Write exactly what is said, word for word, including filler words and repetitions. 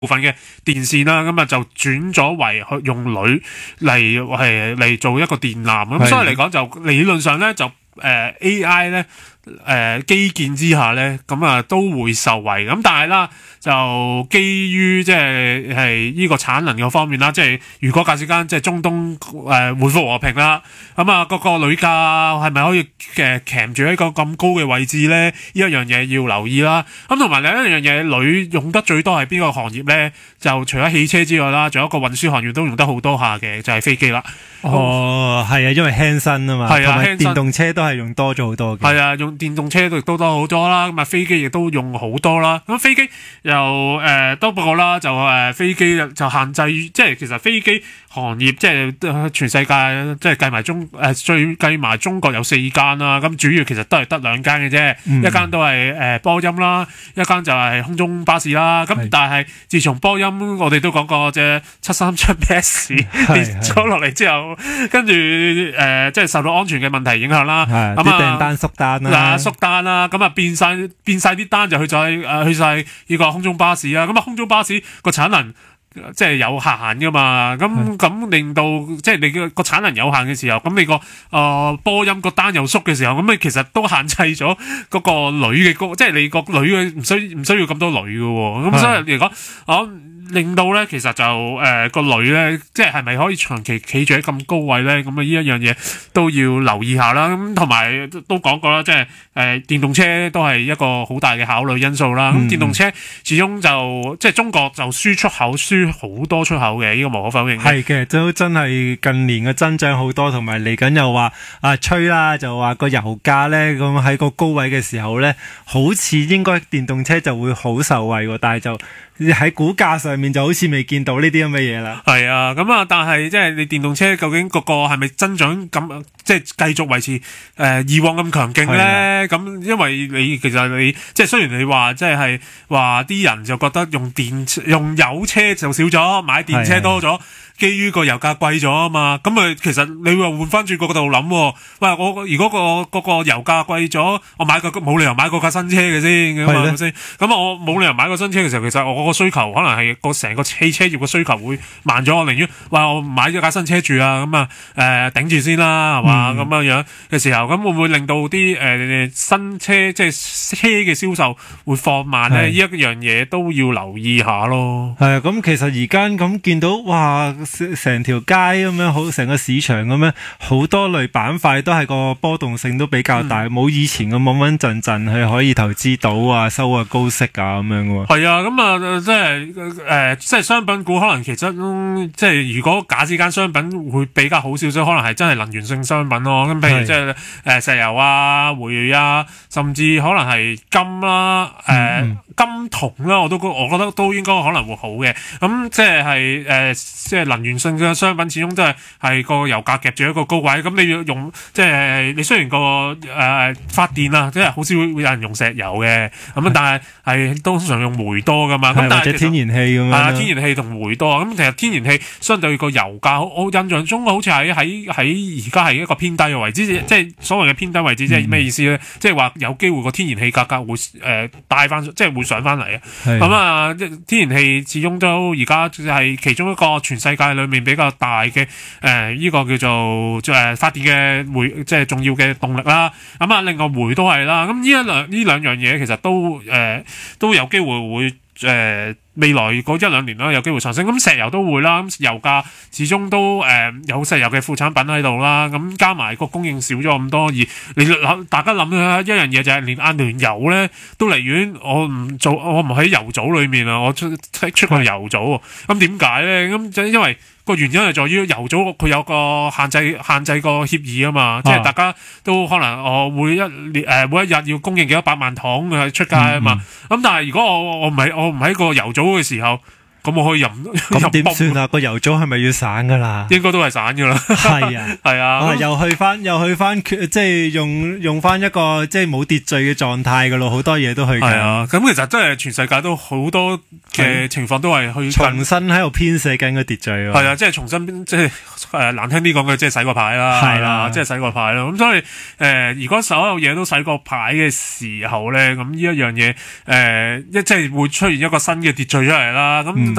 部分嘅電線啦，咁啊就轉咗為去用鋁嚟係嚟做一個電纜，咁所以嚟講就理論上咧就誒、呃、A I 咧誒、呃、基建之下咧，咁啊都會受惠，咁但係啦就基於即係係呢個產能嘅方面啦，即係如果假設間即係中東誒恢復和平啦，咁啊嗰個鋁價係咪可以誒鉗住喺個咁高嘅位置咧？呢一樣嘢要留意啦。咁同埋另一樣嘢，鋁用得最多係邊個行業咧？就除咗汽車之外啦，仲有一個運輸行業都用得好多下嘅，就係、是、飛機啦。 哦，係啊，因為輕身啊嘛， 係啊， 輕電動車都係用多咗好多嘅。 係啊，用電動車都亦都多好多啦。咁啊，飛機亦都用好多啦。咁飛機又誒、呃、都不過啦，就誒、呃、飛機就限制，即係其實飛機行業即係全世界即係計埋中誒最計埋中國有四間啦。咁主要其實都係得兩間嘅啫，嗯、一間都係誒、呃、波音啦，一間就係空中巴士啦。咁但係自從波音我哋都講過隻七三七 Max 跌咗落嚟之後，跟住誒即係受到安全嘅問題影響啦，咁啊訂單縮單啦， 縮單啦，咁啊變晒變晒啲單就去晒誒去晒呢個空中巴士啦。咁啊空中巴士個產能即係有限噶嘛，咁咁令到即係你嘅個產能有限嘅時候，咁你個誒、呃、波音個單又縮嘅時候，咁你其實都限制咗嗰個鋁嘅高，即係你個鋁嘅唔需唔需要咁多鋁嘅喎，咁所以嚟講我。令到咧，其實就誒、呃、個鋁咧，即係係咪可以長期企住喺咁高位咧？咁啊，呢一樣嘢都要留意下啦。咁同埋都講過啦，即係誒、呃、電動車都係一個好大嘅考慮因素啦。咁、嗯、電動車始終就即係中國就輸出口輸好多出口嘅，呢、這個無可否認。 係嘅，都真係近年嘅增長好多，同埋嚟緊又話啊吹啦，就話個油價咧咁喺個高位嘅時候咧，好似應該電動車就會好受惠喎，但係就喺股價上面就好似未見到呢啲咁嘅嘢啦。 係啊，咁啊，但係即係你電動車究竟個個係咪增長咁，即係繼續維持誒、呃、以往咁強勁咧？咁、啊、因為你其實你即係雖然你話即係話啲人就覺得用電用油車就少咗，買電車多咗。基於個油價貴咗啊嘛，咁啊其實你話換翻轉個角度諗，喂我如果個嗰個油價貴咗，我買個冇理由買個架新車嘅先，係咪先？咁我冇理由買個新車嘅時候，其實我個需求可能係個成個汽車業嘅需求會慢咗，我寧願話我買咗架新車住啊，咁啊誒頂住先啦，係嘛咁樣樣嘅時候，咁會唔會令到啲誒、呃、新車即係車嘅銷售會放慢咧？呢一樣嘢都要留意下咯。 係啊，咁其實而家咁見到哇〜成條街咁樣，好成個市場咁樣，好多類板塊都係個波動性都比較大，冇、嗯、以前咁穩穩陣陣係可以投資到啊，收啊高息啊咁樣嘅喎。係啊，咁啊，即係誒、呃，即係商品股可能其實、嗯、即係如果假之間商品會比較好少少，可能係真係能源性商品咯。咁譬如即係誒石油啊、煤啊，甚至可能係金啦、誒、呃嗯、金銅啦，我都我覺得都應該可能會好嘅。咁即係係誒，即係能源性嘅商品始終都係係個油價夾住一個高位，咁你要用即係你雖然個誒、呃、發電啊，即係好少會有人用石油嘅，咁但係係通常用煤多噶嘛，咁但係或者天然氣咁樣，係啊， 天然氣同煤多，咁其實天然氣相對個油價，我印象中好似喺喺喺而家係一個偏低嘅位置，即係所謂嘅偏低位置，即係咩意思咧？即係話有機會個天然氣價格會誒帶翻，即係會上翻嚟啊！咁啊，天然氣始終都而家係其中一個全世界裏面比較大嘅誒呢個叫做誒、呃、發電嘅煤，即係重要嘅動力啦。咁啊，另外煤都係啦。咁呢一兩呢兩樣嘢其實都誒、呃、都有機會會誒、呃、未來嗰一兩年啦，有機會上升。咁石油都會啦，咁油價始終都誒、呃、有石油嘅副產品喺度啦。咁加埋個供應少咗咁多，而你諗大家諗下一樣嘢就係連阿聯酋咧都寧願我唔做，我唔喺油組裏面啊，我出出個油組。咁點解咧？咁就因為個原因係在於油組佢有個限制限制個協議啊嘛，啊即係大家都可能我每一年誒、呃、每一日要供應幾多百萬桶去出街啊嘛。咁、嗯、但係如果我我唔係我唔喺個油組嘅時候，咁我可以任咁點算啊？個油組係咪要散噶啦？ 應該都係散噶啦。係啊，係啊， 啊又去翻又去翻，即係用用翻一個即係冇秩序嘅狀態噶咯，好多嘢都去。 係啊，咁其實真係全世界都好多嘅情況都係去重新喺度編寫緊個秩序。 係啊，即係重新即係誒難聽啲講嘅，即係洗個牌啦。係啦，即係洗個牌啦。咁所以誒、呃，如果所有嘢都洗個牌嘅時候咧，咁呢一樣嘢誒，一即係會出現一個新嘅秩序出嚟啦。咁、嗯